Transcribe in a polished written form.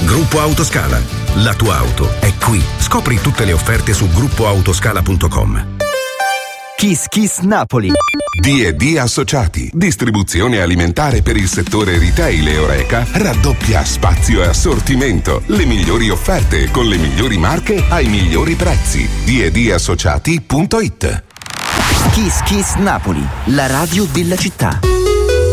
Gruppo Autoscala. La tua auto è qui. Scopri tutte le offerte su gruppoautoscala.com. Kiss Kiss Napoli. D&D Associati, distribuzione alimentare per il settore retail e Horeca, raddoppia spazio e assortimento, le migliori offerte con le migliori marche ai migliori prezzi. D&Dassociati.it. Kiss Kiss Napoli, la radio della città.